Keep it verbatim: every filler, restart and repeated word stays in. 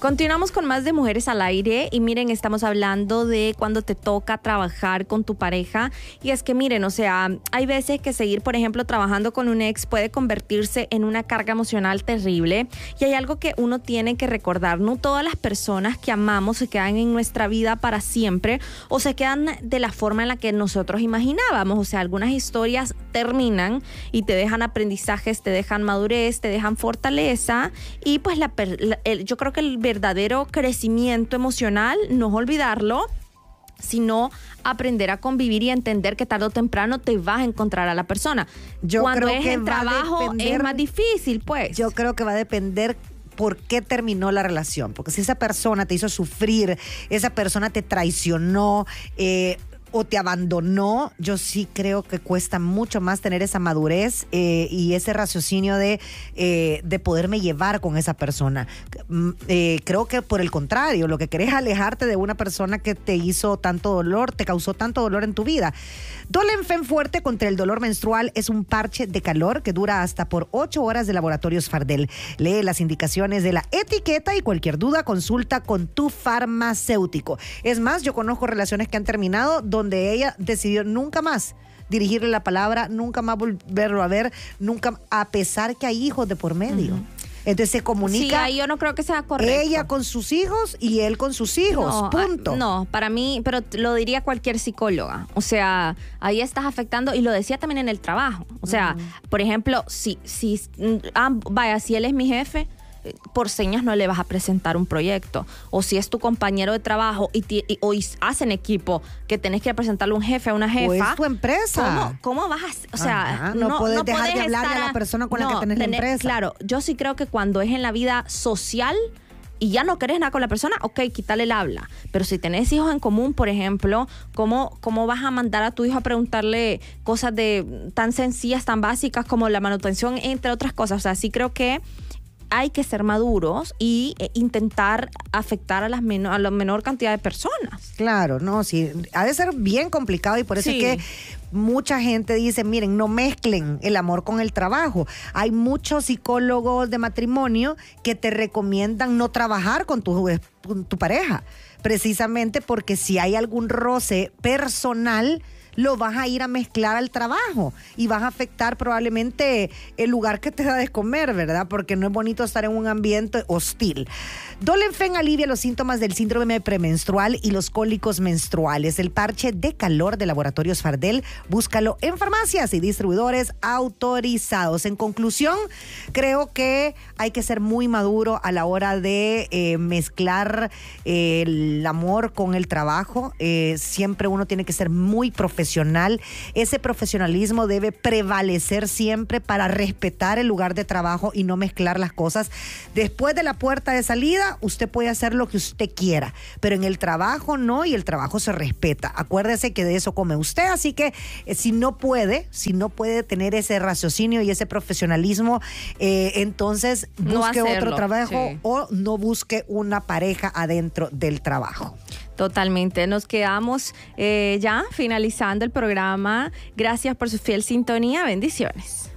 Continuamos con más de Mujeres al Aire y miren, estamos hablando de cuando te toca trabajar con tu pareja y es que miren, o sea, hay veces que seguir, por ejemplo, trabajando con un ex puede convertirse en una carga emocional terrible y hay algo que uno tiene que recordar, no todas las personas que amamos se quedan en nuestra vida para siempre o se quedan de la forma en la que nosotros imaginábamos, o sea, algunas historias terminan y te dejan aprendizajes, te dejan madurez, te dejan fortaleza y pues la, la el, yo creo que el verdadero crecimiento emocional no es olvidarlo, sino aprender a convivir y entender que tarde o temprano te vas a encontrar a la persona. Yo Cuando creo es que en trabajo depender, es más difícil, pues. Yo creo que va a depender por qué terminó la relación. Porque si esa persona te hizo sufrir, esa persona te traicionó, eh, o te abandonó, yo sí creo que cuesta mucho más tener esa madurez eh, y ese raciocinio de, eh, de poderme llevar con esa persona. Eh, creo que por el contrario, lo que querés es alejarte de una persona que te hizo tanto dolor, te causó tanto dolor en tu vida. Dolenfen Fuerte contra el dolor menstrual es un parche de calor que dura hasta por ocho horas de Laboratorios Fardel. Lee las indicaciones de la etiqueta y cualquier duda consulta con tu farmacéutico. Es más, yo conozco relaciones que han terminado donde donde ella decidió nunca más dirigirle la palabra, nunca más volverlo a ver, nunca, a pesar que hay hijos de por medio. Uh-huh. Entonces se comunica. Sí, ahí yo no creo que sea correcto. Ella con sus hijos y él con sus hijos, no, punto. A, no, para mí, pero lo diría cualquier psicóloga. O sea, ahí estás afectando, y lo decía también en el trabajo. O sea, uh-huh. por ejemplo, si, si, ah, vaya, si él es mi jefe, por señas no le vas a presentar un proyecto. O si es tu compañero de trabajo y, ti, y o hacen equipo que tenés que presentarle un jefe a una jefa. O es tu empresa. ¿Cómo, cómo vas a...? O sea, Ajá, no, no puedes no dejar de hablarle a la persona con no, la que tenés tener, la empresa. Claro, yo sí creo que cuando es en la vida social y ya no querés nada con la persona, ok, quítale el habla. Pero si tenés hijos en común, por ejemplo, ¿cómo, cómo vas a mandar a tu hijo a preguntarle cosas de tan sencillas, tan básicas como la manutención, entre otras cosas? O sea, sí creo que hay que ser maduros y eh, intentar afectar a, las men- a la menor cantidad de personas. Claro, no, sí, ha de ser bien complicado y por eso sí. es que mucha gente dice, miren, no mezclen el amor con el trabajo. Hay muchos psicólogos de matrimonio que te recomiendan no trabajar con tu, con tu pareja, precisamente porque si hay algún roce personal, lo vas a ir a mezclar al trabajo y vas a afectar probablemente el lugar que te da de comer, ¿verdad? Porque no es bonito estar en un ambiente hostil. Dolenfen alivia los síntomas del síndrome premenstrual y los cólicos menstruales. El parche de calor de Laboratorios Fardel, búscalo en farmacias y distribuidores autorizados. En conclusión, creo que hay que ser muy maduro a la hora de eh, mezclar eh, el amor con el trabajo. Eh, siempre uno tiene que ser muy profesional. Ese profesionalismo debe prevalecer siempre para respetar el lugar de trabajo y no mezclar las cosas. Después de la puerta de salida, usted puede hacer lo que usted quiera, pero en el trabajo no, y el trabajo se respeta. Acuérdese que de eso come usted, así que eh, si no puede, si no puede tener ese raciocinio y ese profesionalismo, eh, entonces busque no otro trabajo sí. o no busque una pareja adentro del trabajo. Totalmente. Nos quedamos eh, ya finalizando el programa. Gracias por su fiel sintonía. Bendiciones.